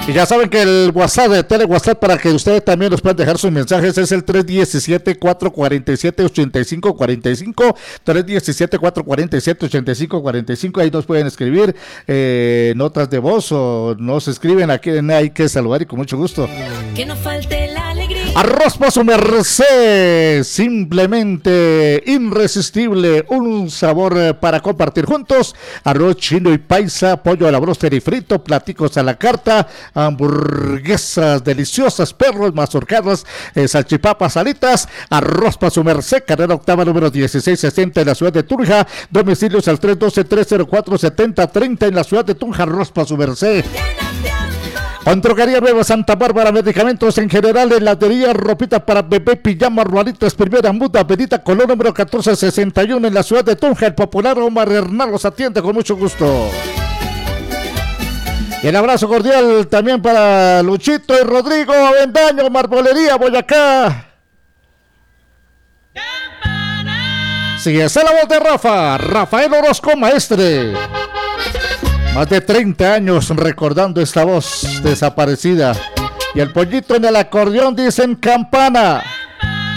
Y ya saben que el WhatsApp, el tele WhatsApp, para que ustedes también nos puedan dejar sus mensajes, es el 317-447-8545, 317-447-8545, ahí nos pueden escribir notas de voz o nos escriben aquí, hay que saludar y con mucho gusto. Que no falte la alegría. Arroz para su merced, simplemente irresistible, un sabor para compartir juntos. Arroz chino y paisa, pollo a la bróster y frito, platicos a la carta, hamburguesas deliciosas, perros, mazorcadas, salchipapas, alitas. Arroz para su merced, carrera octava número 1660 en la ciudad de Tunja. Domicilios al 312-304-7030 en la ciudad de Tunja. Arroz para su merced. Con Droguería Nueva Santa Bárbara, medicamentos en general, heladería, ropita para bebé, pijamas, ruanitas, primera muda, Benita Colón número 1461 en la ciudad de Tunja. El popular Omar Hernán los atiende con mucho gusto. Y el abrazo cordial también para Luchito y Rodrigo Avendaño, Marmolería, Boyacá. Sí, esa es la voz de Rafael Orozco, maestre. Más de 30 años recordando esta voz desaparecida. Y el pollito en el acordeón dicen campana.